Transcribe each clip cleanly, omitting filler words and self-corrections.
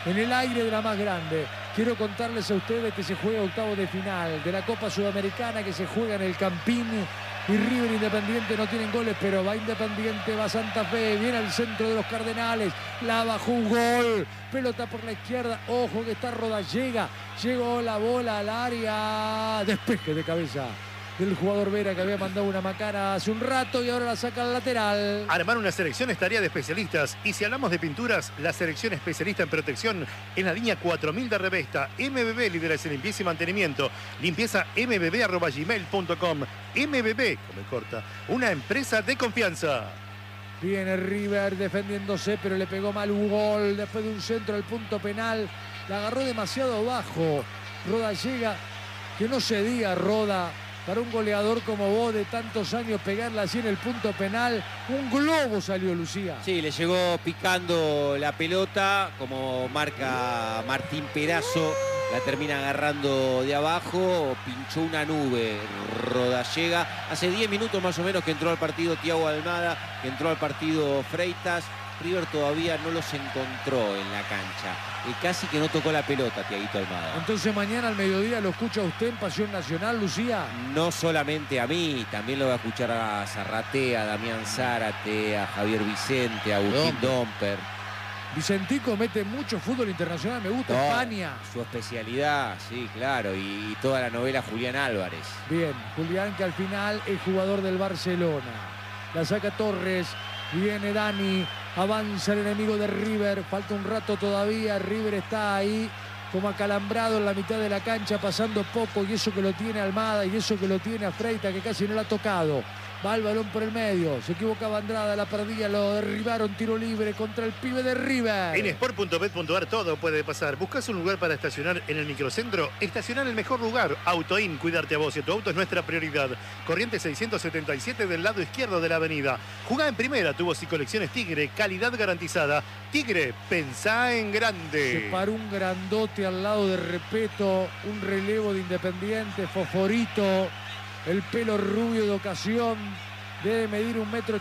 en el aire de la más grande. Quiero contarles a ustedes que se juega octavo de final de la Copa Sudamericana, que se juega en el Campín. Y River Independiente no tienen goles, pero va Independiente, va Santa Fe, viene al centro de los Cardenales, la bajó un gol, pelota por la izquierda, ojo que está Rodallega, llegó la bola al área, despeje de cabeza del jugador Vera, que había mandado una macana hace un rato y ahora la saca al lateral. Armar una selección es tarea de especialistas. Y si hablamos de pinturas, la selección especialista en protección en la línea 4000 de Revesta. MBB, líderes en limpieza y mantenimiento. Limpieza mbb@gmail.com. MBB, como corta, una empresa de confianza. Viene River defendiéndose, pero le pegó mal un gol después de un centro al punto penal. La agarró demasiado bajo. Rodallega, que no se diga Roda. Para un goleador como vos de tantos años pegarla así en el punto penal, un globo salió, Lucía. Sí, le llegó picando la pelota, como marca Martín Perazo, la termina agarrando de abajo, pinchó una nube Rodallega. Hace 10 minutos más o menos que entró al partido Thiago Almada, que entró al partido Freitas. River todavía no los encontró en la cancha. Y casi que no tocó la pelota, Thiaguito Almada. Entonces mañana al mediodía lo escucha usted en Pasión Nacional, Lucía. No solamente a mí, también lo va a escuchar a Zarraté, a Damián Zárate, a Javier Vicente, a Agustín Domper. Vicentico mete mucho fútbol internacional, me gusta, España. Su especialidad, sí, claro, y toda la novela Julián Álvarez. Bien, Julián, que al final es jugador del Barcelona. La saca Torres, viene Dani. Avanza el enemigo de River, falta un rato todavía, River está ahí como acalambrado en la mitad de la cancha, pasando poco, y eso que lo tiene Almada, y eso que lo tiene a Freitas, que casi no lo ha tocado. Va el balón por el medio, se equivocaba Andrada, la perdía, lo derribaron, tiro libre contra el pibe de River. En sport.bet.ar todo puede pasar. ¿Buscas un lugar para estacionar en el microcentro? Estacionar en el mejor lugar. Autoin, cuidarte a vos y a tu auto es nuestra prioridad. Corrientes 677 del lado izquierdo de la avenida. Jugá en primera, tubos y colecciones Tigre, calidad garantizada. Tigre, pensá en grande. Se paró un grandote al lado de Repeto, un relevo de Independiente, Fosforito. El pelo rubio de ocasión, debe medir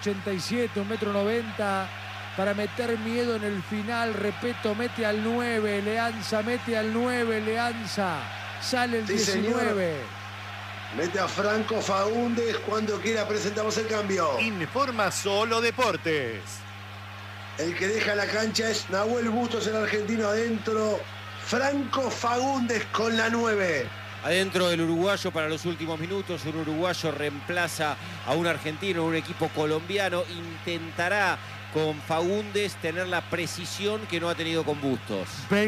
1,87 m, 1,90 m, para meter miedo en el final. Repeto, mete al 9, Leanza, mete al 9, Leanza, sale el 19. Señor. Mete a Franco Faúndez, cuando quiera presentamos el cambio. Informa Solo Deportes. El que deja la cancha es Nahuel Bustos, el argentino adentro. Franco Faúndez con la 9. Adentro el uruguayo para los últimos minutos. Un uruguayo reemplaza a un argentino, un equipo colombiano. Intentará con Faúndez tener la precisión que no ha tenido con Bustos.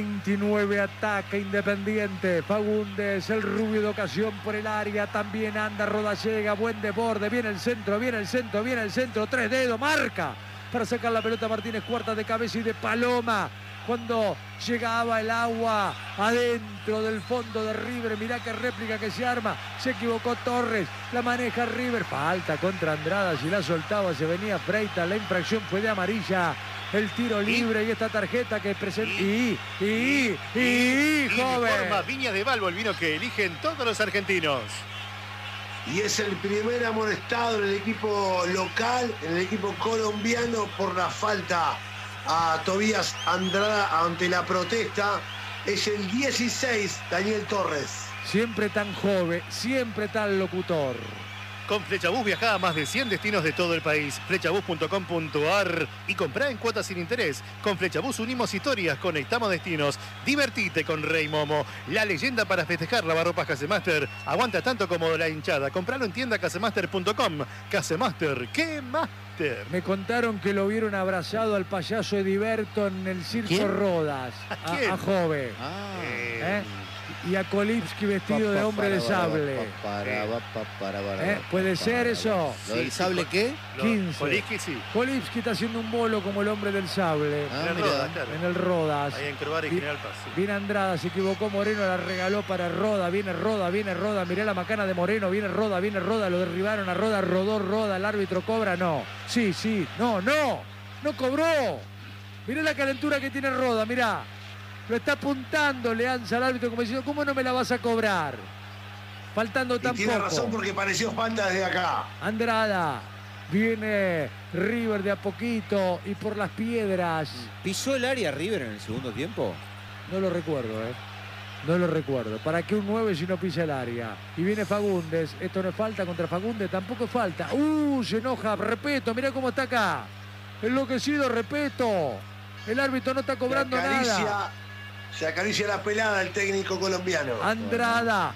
29 ataca Independiente. Faúndez, el rubio de ocasión por el área. También anda Rodallega, buen desborde. Viene el centro, viene el centro, viene el centro. 3 dedos, marca para sacar la pelota Martínez, cuarta de cabeza y de Paloma. Cuando llegaba el agua adentro del fondo de River, mirá qué réplica que se arma, se equivocó Torres, la maneja River, falta contra Andrada, si la soltaba se venía Freitas, la infracción fue de amarilla, el tiro libre y esta tarjeta que presenta, joven. Informa Viña de Balbo, el vino que eligen todos los argentinos. Y es el primer amonestado en el equipo local, en el equipo colombiano, por la falta a Tobías Andrada ante la protesta. Es el 16, Daniel Torres. Siempre tan joven, siempre tan locutor. Con Flechabús viajá a más de 100 destinos de todo el país. Flechabús.com.ar y comprá en cuotas sin interés. Con Flechabús unimos historias, conectamos destinos. Divertite con Rey Momo, la leyenda para festejar lavarropas Casemaster. Aguanta tanto como la hinchada. Compralo en tienda casemaster.com. Casemaster, ¿qué Master? Me contaron que lo vieron abrazado al payaso Ediberto en el Circo ¿Quién? Rodas. A Jove. Y a Kolipski vestido de hombre de sable. ¿Puede ser eso? ¿Lo del sable qué? 15. Kolipski sí. Kolipski está haciendo un bolo como el hombre del sable. En el Rodas, claro. En el Rodas. Ahí en Crobar y General Paz. Sí. Viene Andrada, se equivocó Moreno, la regaló para Roda. Viene Roda, mirá la macana de Moreno. Viene Roda, lo derribaron a Roda, rodó Roda, el árbitro cobra, no. Sí, no cobró. Mirá la calentura que tiene Roda, mirá. Lo está apuntando Leanza al árbitro como diciendo, ¿cómo no me la vas a cobrar? Faltando tan poco. Tiene razón porque pareció falta desde acá. Andrada, viene River de a poquito y por las piedras. ¿Pisó el área River en el segundo tiempo? No lo recuerdo, No lo recuerdo. ¿Para qué un 9 si no pisa el área? Y viene Fagundes. Esto no es falta contra Fagundes. Tampoco es falta. Se enoja. Repeto, mirá cómo está acá. Enloquecido, Repeto. El árbitro no está cobrando nada. Se acaricia la pelada el técnico colombiano. Andrada.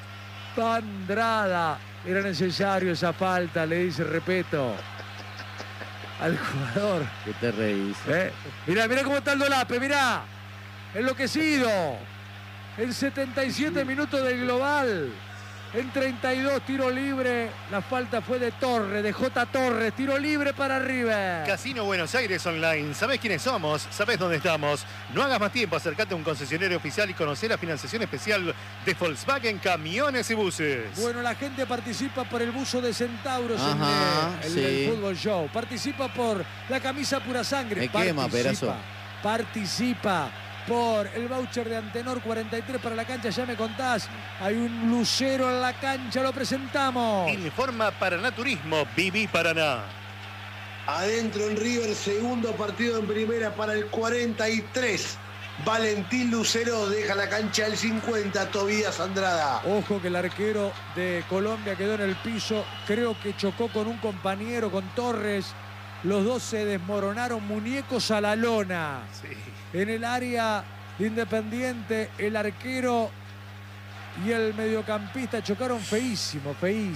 Era necesario esa falta, le dice Repeto al jugador. ¿Qué te reís? Mirá cómo está el Dolape, mirá. Enloquecido. En 77 minutos del global. En 32, tiro libre. La falta fue de Torres, de J. Torres. Tiro libre para River. Casino Buenos Aires Online. ¿Sabés quiénes somos? ¿Sabés dónde estamos? No hagas más tiempo. Acércate a un concesionario oficial y conocer la financiación especial de Volkswagen Camiones y Buses. Bueno, la gente participa por el buzo de Centauros en el Fútbol Show. Participa por la camisa Pura Sangre. Me quema, Perazo. Participa por el voucher de Antenor 43 para la cancha. Ya me contás, hay un lucero en la cancha, lo presentamos. Informa Paraná Turismo, Viví Paraná. Adentro en River, segundo partido en primera para el 43. Valentín Lucero deja la cancha el 50, Tobías Andrada. Ojo que el arquero de Colombia quedó en el piso, creo que chocó con un compañero, con Torres. Los dos se desmoronaron, muñecos a la lona. Sí. En el área de Independiente, el arquero y el mediocampista chocaron feísimo.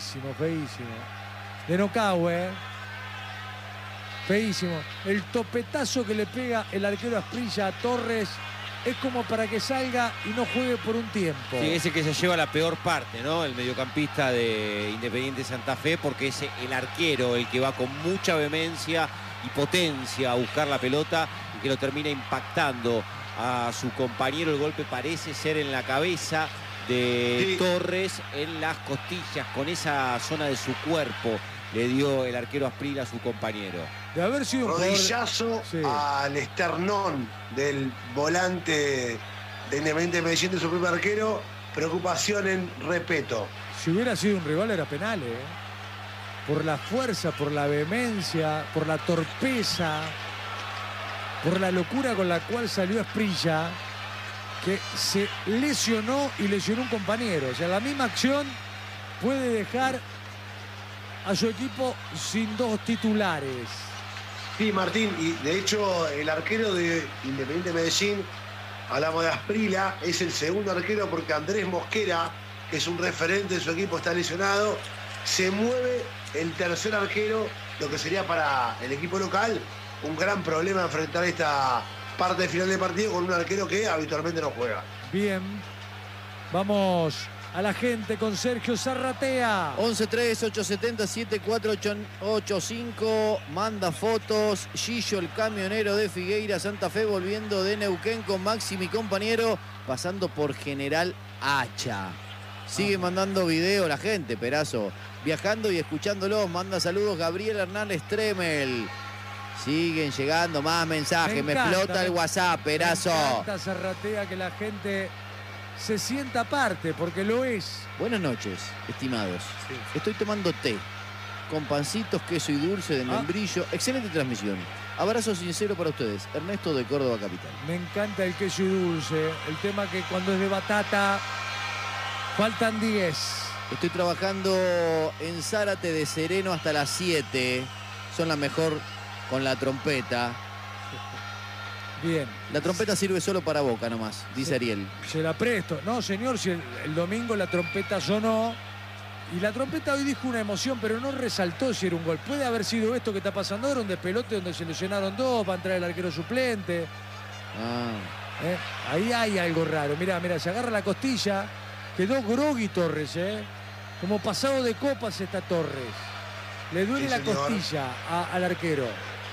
De Nocahue, feísimo. El topetazo que le pega el arquero Asprilla a Torres es como para que salga y no juegue por un tiempo. Sí, ese que se lleva la peor parte, ¿no? El mediocampista de Independiente Santa Fe, porque es el arquero el que va con mucha vehemencia y potencia a buscar la pelota y que lo termina impactando a su compañero. El golpe parece ser en la cabeza de Torres, en las costillas, con esa zona de su cuerpo le dio el arquero Asprilla a su compañero. De haber sido un rodillazo al esternón del volante de Independiente Medellín, de su propio arquero. Preocupación en Repeto. Si hubiera sido un rival era penal, por la fuerza, por la vehemencia, por la torpeza, por la locura con la cual salió Asprilla, que se lesionó y lesionó un compañero. O sea, la misma acción puede dejar a su equipo sin dos titulares. Sí, Martín, y de hecho el arquero de Independiente Medellín, hablamos de Asprilla, es el segundo arquero porque Andrés Mosquera, que es un referente de su equipo, está lesionado. Se mueve el tercer arquero, lo que sería para el equipo local un gran problema enfrentar esta parte final del partido con un arquero que habitualmente no juega. Bien, vamos a la gente con Sergio Zarratea. 11-3-870-7485. Manda fotos. Gillo, el camionero de Figueira, Santa Fe, volviendo de Neuquén con Maxi, mi compañero, pasando por General Hacha. Sigue mandando video la gente, Perazo. Viajando y escuchándolo. Manda saludos Gabriel Hernández Tremel. Siguen llegando más mensajes. Me explota el WhatsApp, Perazo. Me encanta, Zarratea, que la gente se sienta parte, porque lo es. Buenas noches, estimados. Sí. Estoy tomando té con pancitos, queso y dulce de membrillo. Excelente transmisión. Abrazo sincero para ustedes. Ernesto de Córdoba Capital. Me encanta el queso y dulce. El tema que cuando es de batata faltan 10. Estoy trabajando en Zárate de Sereno hasta las 7. Son la mejor con la trompeta. Bien. La trompeta sirve solo para Boca nomás, dice Ariel. Se la presto. No, señor, si el domingo la trompeta sonó. Y la trompeta hoy dijo una emoción, pero no resaltó si era un gol. Puede haber sido esto que está pasando ahora, un despelote donde se lesionaron dos, va a entrar el arquero suplente. Ahí hay algo raro. Mirá, se agarra la costilla. Quedó grogui Torres, Como pasado de copas está Torres. Le duele la costilla al arquero.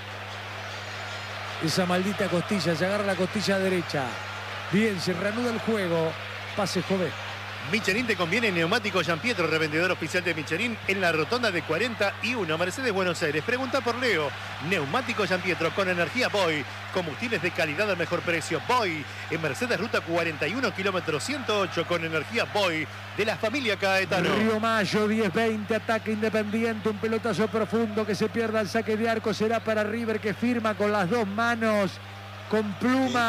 Esa maldita costilla, se agarra la costilla derecha. Bien, se reanuda el juego. Pase Jové. Michelin te conviene. Neumático Gianpietro, revendedor oficial de Michelin en la rotonda de 41, Mercedes, Buenos Aires. Pregunta por Leo. Neumático Gianpietro con energía Boy. Combustibles de calidad al mejor precio. Boy en Mercedes, ruta 41, kilómetro 108, con energía Boy de la familia Caetano. Río Mayo, 10-20, ataque Independiente. Un pelotazo profundo que se pierda el saque de arco. Será para River, que firma con las dos manos, con pluma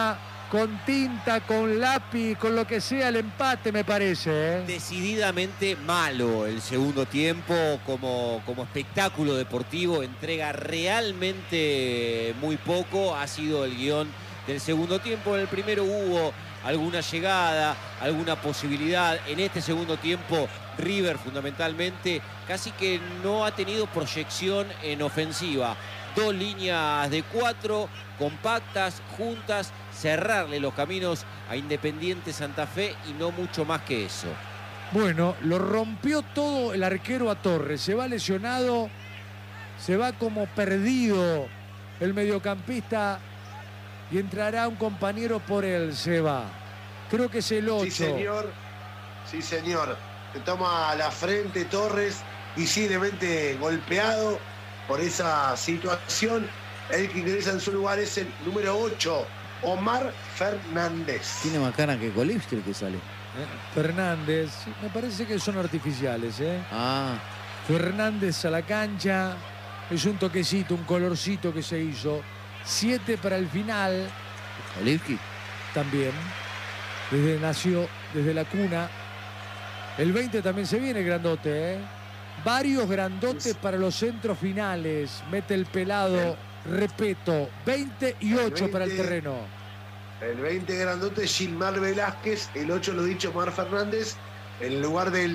con tinta, con lápiz, con lo que sea el empate, me parece, ¿eh? Decididamente malo el segundo tiempo como espectáculo deportivo, entrega realmente muy poco, ha sido el guión del segundo tiempo. En el primero hubo alguna llegada, alguna posibilidad. En este segundo tiempo River fundamentalmente casi que no ha tenido proyección en ofensiva. 2 líneas de 4 compactas, juntas, cerrarle los caminos a Independiente Santa Fe y no mucho más que eso. Bueno, lo rompió todo el arquero a Torres. Se va lesionado, se va como perdido el mediocampista y entrará un compañero por él. Se va. Creo que es el 8. Sí, señor. Sí, señor. Se toma la frente Torres, visiblemente golpeado por esa situación. El que ingresa en su lugar es el número 8, Omar Fernández. Tiene más cara que Kolibski el que sale. Fernández, me parece que son artificiales, ¿eh? Ah, Fernández a la cancha, es un toquecito, un colorcito que se hizo. 7 para el final, Kolibski. también. Nació desde la cuna. El 20 también se viene grandote, ¿eh? Varios grandotes para los centros finales. Mete el pelado, repito, 20 y 8 para el terreno. El 20 grandote, Gilmar Velázquez. El 8, lo dicho, Omar Fernández. En lugar del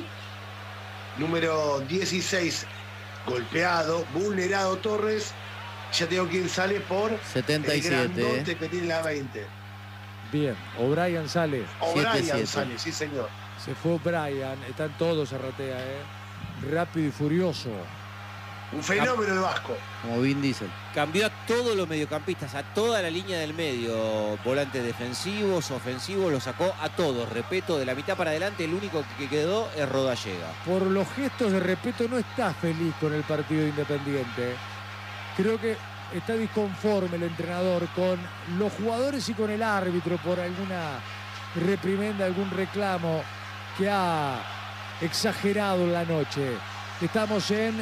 número 16, golpeado, vulnerado Torres. Ya tengo quien sale por 77. el grandote que tiene la 20. Bien, O'Brien sale. O'Brien 7-7. sale, sí señor. Se fue O'Brien, están todos a ratea, ¿eh? Rápido y furioso. Un fenómeno el Vasco. Como Vin Diesel. Cambió a todos los mediocampistas, a toda la línea del medio. Volantes defensivos, ofensivos, lo sacó a todos. Repito, de la mitad para adelante, el único que quedó es Rodallega. Por los gestos de respeto no está feliz con el partido de Independiente. Creo que está disconforme el entrenador con los jugadores y con el árbitro por alguna reprimenda, algún reclamo que ha exagerado en la noche. Estamos en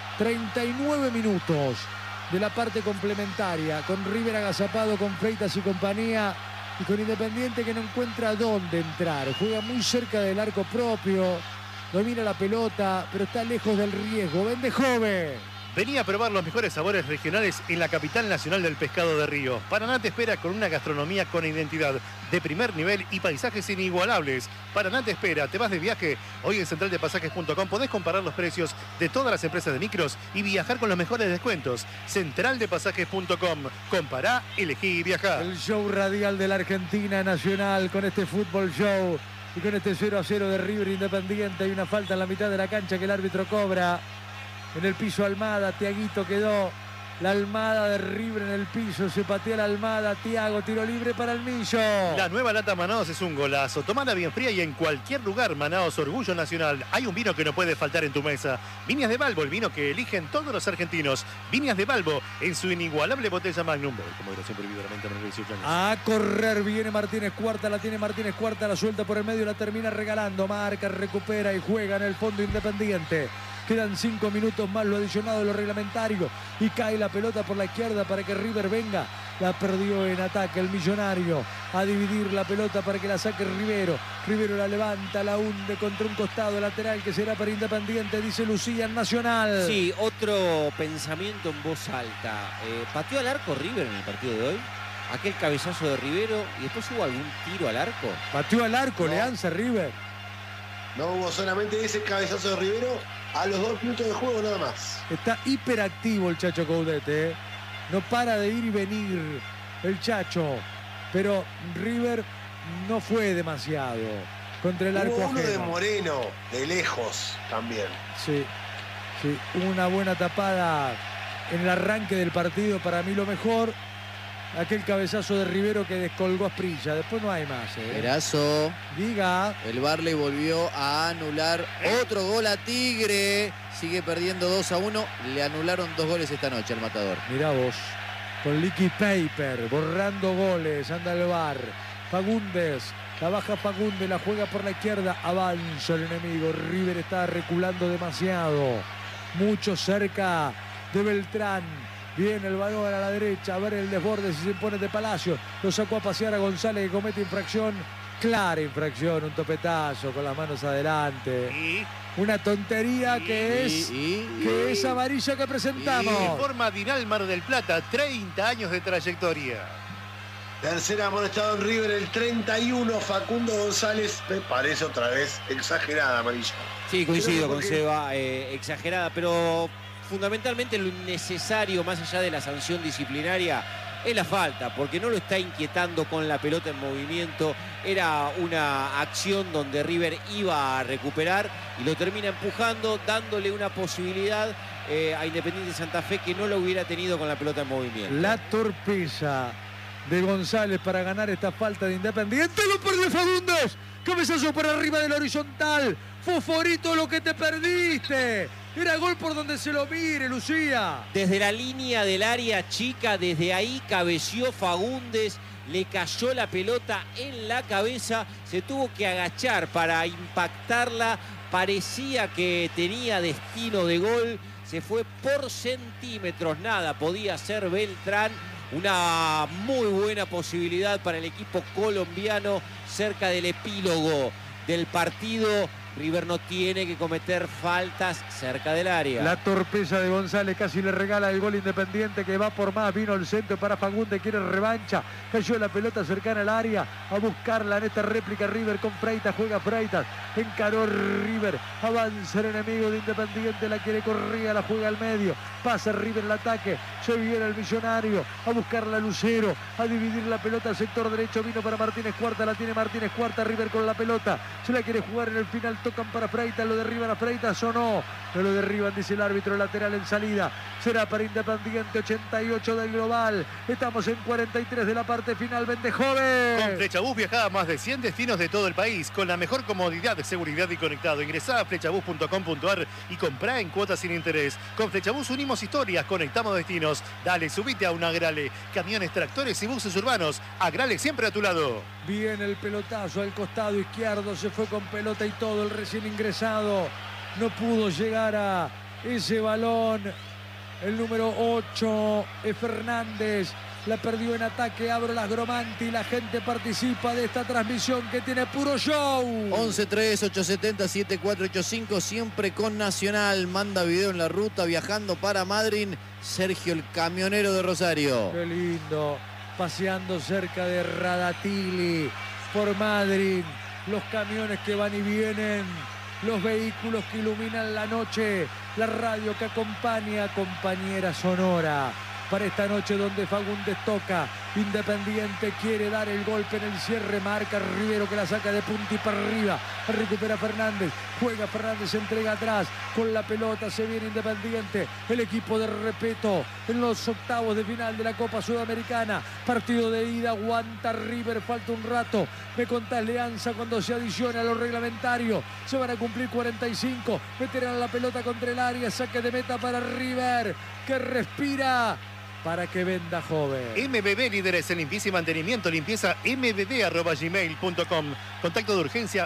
39 minutos de la parte complementaria, con River agazapado, con Freitas y compañía, y con Independiente que no encuentra dónde entrar. Juega muy cerca del arco propio, domina la pelota, pero está lejos del riesgo. Vende joven. Venía a probar los mejores sabores regionales en la capital nacional del pescado de río. Paraná te espera con una gastronomía con identidad de primer nivel y paisajes inigualables. Paraná te espera, te vas de viaje. Hoy en centraldepasajes.com podés comparar los precios de todas las empresas de micros y viajar con los mejores descuentos. Centraldepasajes.com. Compará, elegí y viajá. El show radial de la Argentina Nacional con este fútbol show y con este 0-0 de River Independiente. Hay una falta en la mitad de la cancha que el árbitro cobra. En el piso Almada, Tiaguito quedó. La Almada de River en el piso, se patea la Almada, Tiago, tiro libre para el Millo. La nueva lata Manaos es un golazo. Tomala bien fría y en cualquier lugar. Manaos, orgullo nacional. Hay un vino que no puede faltar en tu mesa. Viñas de Balbo, el vino que eligen todos los argentinos. Viñas de Balbo en su inigualable botella Magnum. Como era siempre vividamente menor de 18 años. A correr viene Martínez Cuarta, la tiene Martínez Cuarta, la suelta por el medio, la termina regalando. Marca, recupera y juega en el fondo Independiente. Quedan 5 minutos más, lo adicionado de lo reglamentario. Y cae la pelota por la izquierda para que River venga. La perdió en ataque el Millonario. A dividir la pelota para que la saque Rivero. Rivero la levanta, la hunde contra un costado lateral que será para Independiente, dice Lucía en Nacional. Sí, otro pensamiento en voz alta. ¿Pateó al arco River en el partido de hoy? Aquel cabezazo de Rivero y después hubo algún tiro al arco. Pateó al arco, No. Leanza River. No hubo solamente ese cabezazo de Rivero a los 2 minutos de juego nada más. Está hiperactivo el Chacho Caudete, ¿eh? No para de ir y venir el Chacho. Pero River no fue demasiado contra el arco Hubo uno de ajeno. Moreno, de lejos también. Sí, sí, una buena tapada en el arranque del partido, para mí lo mejor. Aquel cabezazo de Rivero que descolgó a Asprilla. Después no hay más, ¿eh? Erazo. Diga. El Barley volvió a anular otro gol a Tigre. Sigue perdiendo 2-1. Le anularon 2 goles esta noche al Matador. Mirá vos. Con Liquid Paper, borrando goles. Anda el VAR. Fagundes. La baja Fagundes, la juega por la izquierda. Avanza el enemigo. River está reculando demasiado. Mucho cerca de Beltrán. Viene el balón a la derecha, a ver el desborde si se impone de Palacio. Lo sacó a pasear a González, que comete infracción. Clara infracción, un topetazo con las manos adelante. Una tontería que es amarilla que presentamos. Y informa Dinal Mar del Plata, 30 años de trayectoria. Tercer amonestado en River, el 31, Facundo González. Me parece otra vez exagerada amarilla. Sí, coincido con Seba, exagerada, pero fundamentalmente lo innecesario, más allá de la sanción disciplinaria, es la falta, porque no lo está inquietando con la pelota en movimiento. Era una acción donde River iba a recuperar y lo termina empujando, dándole una posibilidad a Independiente Santa Fe que no lo hubiera tenido con la pelota en movimiento. La torpeza de González para ganar esta falta de Independiente. Lo perdió Fagundes. Cabezazo por arriba del horizontal. Fosforito, lo que te perdiste. Era gol por donde se lo mire, Lucía. Desde la línea del área chica, desde ahí cabeció Fagundes. Le cayó la pelota en la cabeza. Se tuvo que agachar para impactarla. Parecía que tenía destino de gol. Se fue por centímetros. Nada podía hacer Beltrán. Una muy buena posibilidad para el equipo colombiano cerca del epílogo del partido. River no tiene que cometer faltas cerca del área. La torpeza de González casi le regala el gol Independiente, que va por más. Vino el centro para Fagundes, quiere revancha. Cayó la pelota cercana al área. A buscarla en esta réplica River con Freitas. Juega Freitas. Encaró River. Avanza el enemigo de Independiente. La quiere Correa. La juega al medio. Pasa River el ataque. Se viene el Millonario. A buscarla Lucero. A dividir la pelota al sector derecho. Vino para Martínez Cuarta. La tiene Martínez Cuarta. River con la pelota. Se la quiere jugar en el final. Tocan para Freitas, lo derriban a Freitas o no. No lo derriban, dice el árbitro, lateral en salida. Será para Independiente, 88 del global. Estamos en 43 de la parte final. Vende joven. Con Flechabús viajá a más de 100 destinos de todo el país con la mejor comodidad, seguridad y conectado. Ingresá a flechabús.com.ar y comprá en cuotas sin interés. Con Flechabús unimos historias, conectamos destinos. Dale, subite a un Agrale. Camiones, tractores y buses urbanos. Agrale siempre a tu lado. Viene el pelotazo al costado izquierdo. Se fue con pelota y todo. El recién ingresado no pudo llegar a ese balón. El número 8 es Fernández. La perdió en ataque. Abro las Gromanti. La gente participa de esta transmisión que tiene puro show. 11-3-870-7485. Siempre con Nacional. Manda video en la ruta viajando para Madrid. Sergio, el camionero de Rosario. Qué lindo. Paseando cerca de Radatili por Madrid. Los camiones que van y vienen. Los vehículos que iluminan la noche. La radio que acompaña. Compañera sonora. Para esta noche donde Fagundes toca. Independiente quiere dar el golpe en el cierre. Marca Rivero que la saca de punta y para arriba. Recupera Fernández. Juega Fernández, entrega atrás. Con la pelota se viene Independiente. El equipo de Repeto en los octavos de final de la Copa Sudamericana. Partido de ida. Aguanta River. Falta un rato. Me contás Leanza cuando se adiciona a lo reglamentario. Se van a cumplir 45. Meterán la pelota contra el área. Saque de meta para River. Que respira. Para que venda joven. MBB, líderes en limpieza y mantenimiento. Limpieza mbb@gmail.com. Contacto de urgencia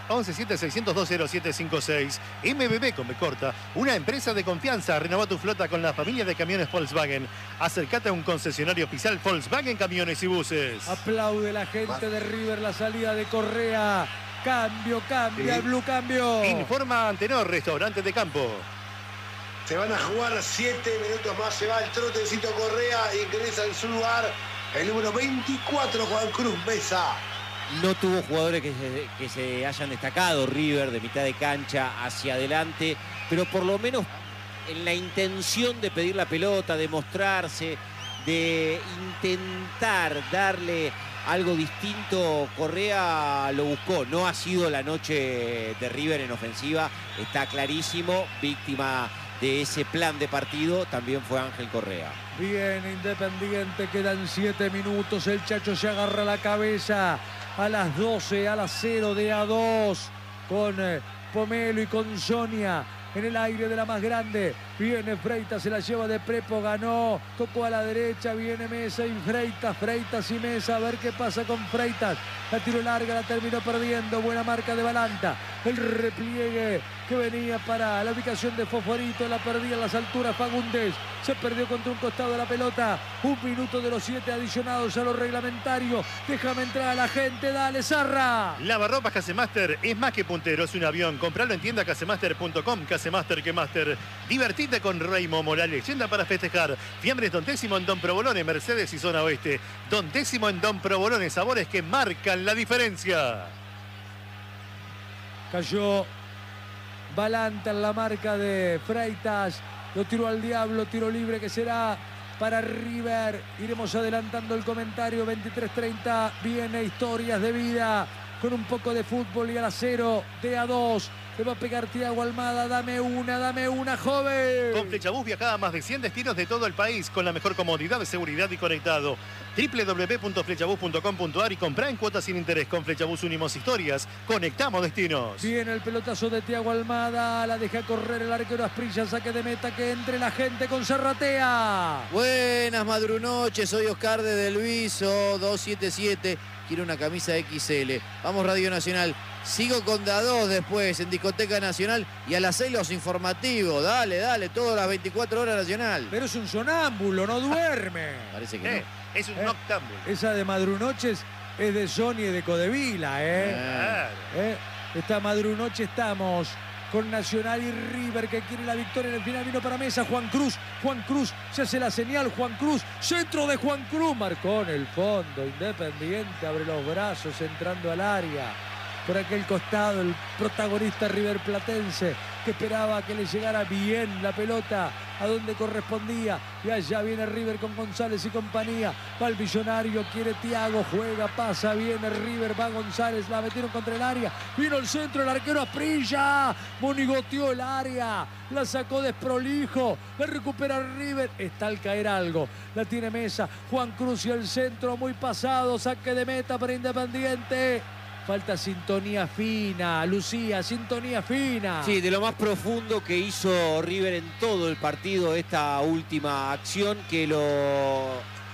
1176020756. MBB con B corta. Una empresa de confianza. Renova tu flota con la familia de camiones Volkswagen. Acércate a un concesionario oficial Volkswagen Camiones y Buses. Aplaude la gente de River la salida de Correa. Cambio, cambia el Blue, cambio. Informa Antenor, restaurante de campo. Se van a jugar 7 minutos más. Se va el trotecito Correa. Ingresa en su lugar el número 24, Juan Cruz Mesa. No tuvo jugadores que se hayan destacado River de mitad de cancha hacia adelante, pero por lo menos en la intención de pedir la pelota, de mostrarse, de intentar darle algo distinto, Correa lo buscó. No ha sido la noche de River en ofensiva, está clarísimo. Víctima de ese plan de partido también fue Ángel Correa. Bien, Independiente, quedan 7 minutos. El Chacho se agarra la cabeza a las 12, a las 0 de A2 con Pomelo y con Sonia en el aire de la más grande. Viene Freitas, se la lleva de Prepo, ganó, tocó a la derecha, viene Mesa y Freitas y Mesa, a ver qué pasa con Freitas. La tiró larga, la terminó perdiendo, buena marca de Balanta. El repliegue que venía para la ubicación de Fosforito, la perdía en las alturas Fagundes. Se perdió contra un costado de la pelota. 1 minuto de los 7 adicionados a lo reglamentario. Déjame entrar a la gente, dale Zarra. Lavarropas Casemaster es más que puntero, es un avión. Compralo en tienda casemaster.com, Casemaster que Master. Divertite con Rey Momo, la leyenda para festejar. Fiambres Don Décimo en Don Provolone, Mercedes y Zona Oeste. Don Décimo en Don Provolone, sabores que marcan la diferencia. Cayó Balanta en la marca de Freitas. Lo tiró al diablo, tiro libre que será para River. Iremos adelantando el comentario. 23:30. Viene Historias de Vida con un poco de fútbol y al 0 de a 2. Le va a pegar Thiago Almada. Dame una, joven. Con Flechabús viaja a más de 100 destinos de todo el país con la mejor comodidad, seguridad y conectado. www.flechabús.com.ar y comprá en cuotas sin interés. Con Flechabús unimos historias, conectamos destinos. Viene el pelotazo de Thiago Almada. La deja correr el arquero Asprilla. Saque de meta, que entre la gente con Zarratea. Buenas madrunoches, soy Oscar de Delviso 277. Quiero una camisa XL. Vamos Radio Nacional. Sigo con DA2 después en Discoteca Nacional y a las 6 los informativos. Dale, todas las 24 horas Nacional. Pero es un sonámbulo, no duerme. Parece que no. Es un noctámbulo. Esa de Madrunoches es de Sony y de Codevila, Claro. Esta Madrunoche estamos con Nacional y River, que quiere la victoria en el final. Vino para Mesa Juan Cruz se hace la señal. Juan Cruz, centro de Juan Cruz, marcó en el fondo. Independiente abre los brazos entrando al área. Por aquel costado el protagonista River Platense, que esperaba que le llegara bien la pelota a donde correspondía. Y allá viene River con González y compañía. Va el Millonario, quiere Thiago, juega, pasa, viene River, va González, la metieron contra el área. Vino el centro, el arquero Asprilla, monigoteó el área, la sacó desprolijo, la recupera River. Está al caer algo, la tiene Mesa, Juan Cruz y el centro muy pasado, saque de meta para Independiente. Falta sintonía fina, Lucía, sintonía fina. Sí, de lo más profundo que hizo River en todo el partido, esta última acción que lo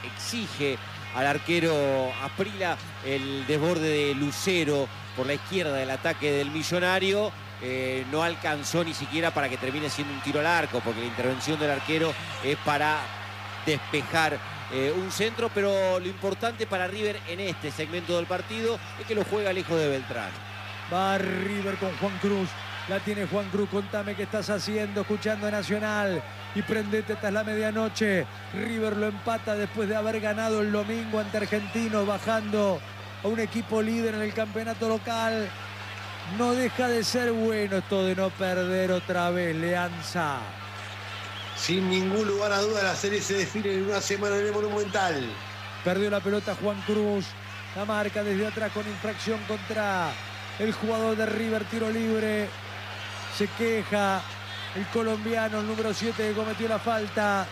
exige al arquero Asprilla, el desborde de Lucero por la izquierda del ataque del Millonario. No alcanzó ni siquiera para que termine siendo un tiro al arco, porque la intervención del arquero es para despejar un centro, pero lo importante para River en este segmento del partido es que lo juega lejos de Beltrán. Va River con Juan Cruz, la tiene Juan Cruz, contame qué estás haciendo, escuchando a Nacional y prendete hasta la medianoche. River lo empata después de haber ganado el domingo ante Argentinos, bajando a un equipo líder en el campeonato local. No deja de ser bueno esto de no perder otra vez, Leanza. Sin ningún lugar a duda, la serie se define en una semana en el Monumental. Perdió la pelota Juan Cruz. La marca desde atrás con infracción contra el jugador de River. Tiro libre. Se queja el colombiano, el número 7, que cometió la falta.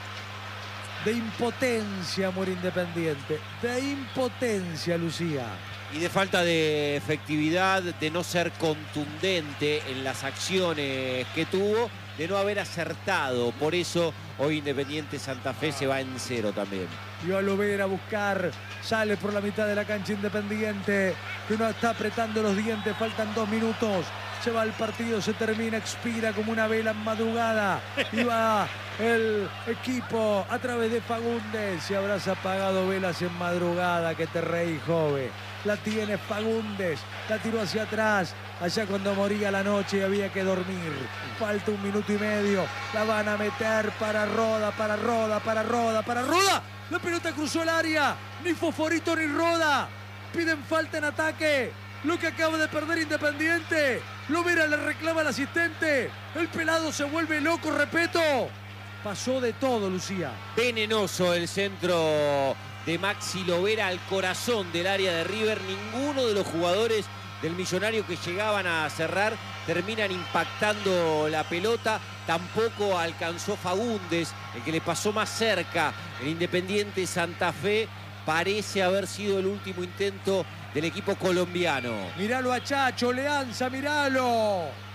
De impotencia, Muere Independiente. De impotencia, Lucía. Y de falta de efectividad, de no ser contundente en las acciones que tuvo, de no haber acertado. Por eso hoy Independiente Santa Fe se va en 0 también. Y a Lovera a buscar, sale por la mitad de la cancha Independiente, que no está apretando los dientes, faltan 2 minutos. Se va el partido, se termina, expira como una vela en madrugada. Y va el equipo a través de Fagundes. Si habrás apagado velas en madrugada, que te reí, joven. La tiene Fagundes, la tiró hacia atrás, allá cuando moría la noche y había que dormir. Falta 1 minuto y medio, la van a meter para Roda. La pelota cruzó el área, ni Fosforito ni Roda. Piden falta en ataque, lo que acaba de perder Independiente. Lovera le reclama al asistente, el pelado se vuelve loco, Repeto. Pasó de todo, Lucía. Venenoso el centro de Maxi Lovera al corazón del área de River. Ninguno de los jugadores del Millonario que llegaban a cerrar terminan impactando la pelota. Tampoco alcanzó Fagundes, el que le pasó más cerca. El Independiente Santa Fe parece haber sido el último intento del equipo colombiano. Míralo a Chacho, Leanza, míralo.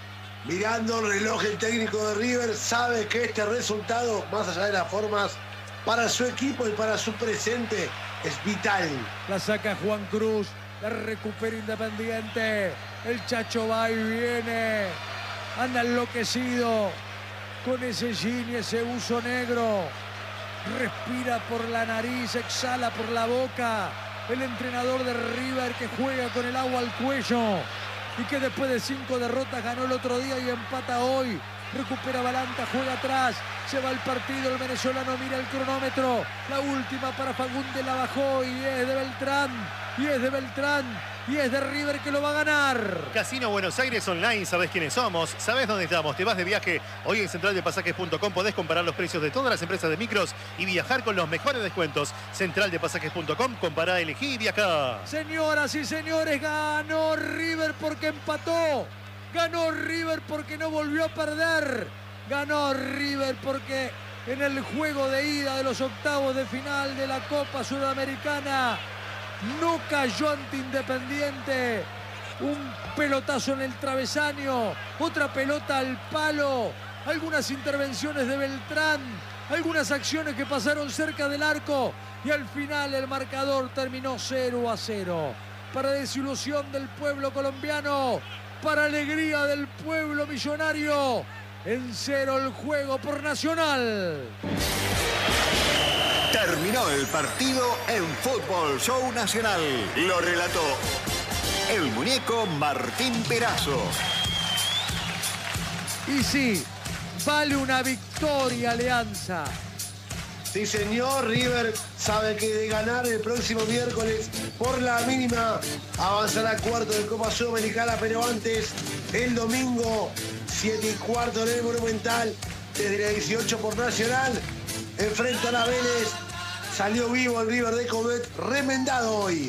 Mirando el reloj, el técnico de River sabe que este resultado, más allá de las formas, para su equipo y para su presente, es vital. La saca Juan Cruz, la recupera Independiente. El Chacho va y viene. Anda enloquecido con ese jean y ese uso negro. Respira por la nariz, exhala por la boca. El entrenador de River que juega con el agua al cuello y que después de 5 derrotas ganó el otro día y empata hoy. Recupera Balanta, juega atrás, se va el partido, el venezolano mira el cronómetro. La última para Fagundes la bajó y es de Beltrán, y es de Beltrán, y es de River que lo va a ganar. Casino Buenos Aires Online, sabés quiénes somos, sabés dónde estamos, te vas de viaje. Hoy en centraldepasajes.com podés comparar los precios de todas las empresas de micros y viajar con los mejores descuentos. Centraldepasajes.com, compará, elegí y viajá. Señoras y señores, ganó River porque empató. Ganó River porque no volvió a perder. Ganó River porque en el juego de ida de los octavos de final de la Copa Sudamericana no cayó ante Independiente. Un pelotazo en el travesaño, otra pelota al palo, algunas intervenciones de Beltrán, algunas acciones que pasaron cerca del arco y al final el marcador terminó 0-0. Para desilusión del pueblo colombiano, para alegría del pueblo millonario, en 0 el juego por Nacional. Terminó el partido en Fútbol Show Nacional. Lo relató el muñeco Martín Perazzo. Y sí, vale una victoria, Alianza. Sí, señor, River sabe que de ganar el próximo miércoles por la mínima avanzará a cuarto de Copa Sudamericana, pero antes, el domingo, 7:15 en el Monumental, desde la 18 por Nacional, enfrentan a Vélez. Salió vivo el River de Coudet, remendado hoy.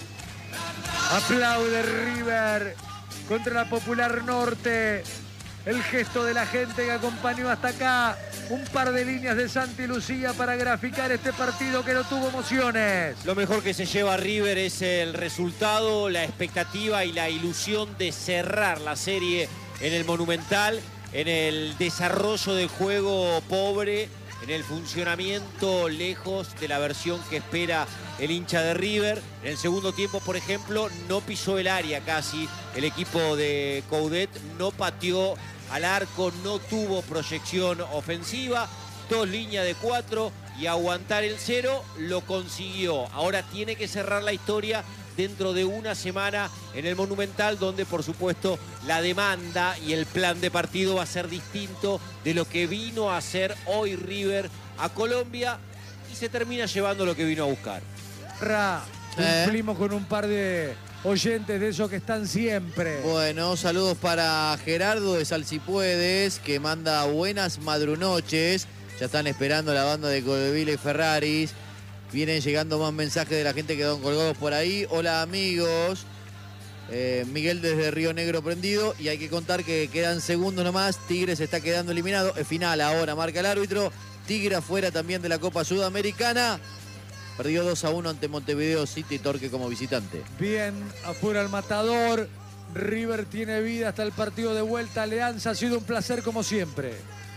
Aplaude River contra la Popular Norte. El gesto de la gente que acompañó hasta acá. Un par de líneas de Santi Lucía para graficar este partido que no tuvo emociones. Lo mejor que se lleva River es el resultado, la expectativa y la ilusión de cerrar la serie en el Monumental, en el desarrollo del juego pobre, en el funcionamiento lejos de la versión que espera el hincha de River. En el segundo tiempo, por ejemplo, no pisó el área casi. El equipo de Coudet no pateó al arco, no tuvo proyección ofensiva. 2 líneas de 4 y aguantar el 0 lo consiguió. Ahora tiene que cerrar la historia dentro de una semana en el Monumental, donde por supuesto la demanda y el plan de partido va a ser distinto de lo que vino a hacer hoy River a Colombia y se termina llevando lo que vino a buscar. Cumplimos con un par de oyentes de esos que están siempre. Bueno, saludos para Gerardo de Salsipuedes, que manda buenas madrunoches. Ya están esperando la banda de Colville y Ferraris. Vienen llegando más mensajes de la gente que quedaron colgados por ahí. Hola amigos. Miguel desde Río Negro prendido. Y hay que contar que quedan segundos nomás. Tigre se está quedando eliminado. Es final ahora, marca el árbitro. Tigre afuera también de la Copa Sudamericana. Perdió 2-1 ante Montevideo City Torque como visitante. Bien, afuera el matador. River tiene vida hasta el partido de vuelta. Alianza, ha sido un placer como siempre.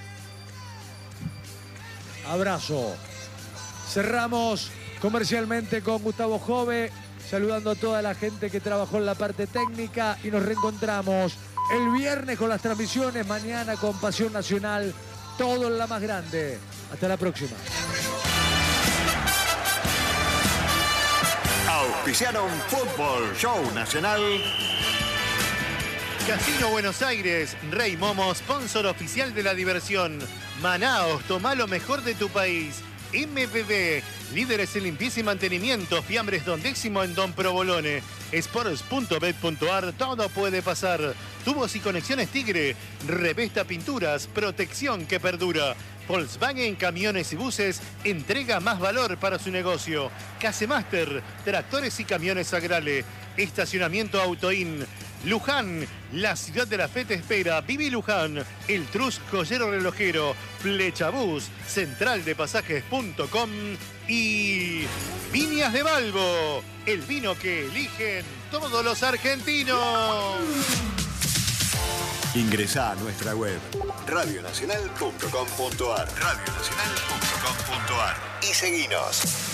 Abrazo. Cerramos comercialmente con Gustavo Jove, saludando a toda la gente que trabajó en la parte técnica y nos reencontramos el viernes con las transmisiones, mañana con Pasión Nacional, todo en la más grande. Hasta la próxima. Auspiciaron Fútbol Show Nacional. Casino Buenos Aires, Rey Momo, sponsor oficial de la diversión. Manaos, toma lo mejor de tu país. MPB, líderes en limpieza y mantenimiento, fiambres Don Décimo en Don Provolone. Sports.bet.ar, todo puede pasar. Tubos y conexiones Tigre, Revesta Pinturas, protección que perdura. Volkswagen Camiones y Buses entrega más valor para su negocio. Casemaster, tractores y camiones Agrale. Estacionamiento Autoin. Luján, la ciudad de la fe te espera. Viví Luján, el Trus joyero relojero. Flechabús, centraldepasajes.com y Viñas de Balbo, el vino que eligen todos los argentinos. Ingresá a nuestra web radionacional.com.ar y seguinos.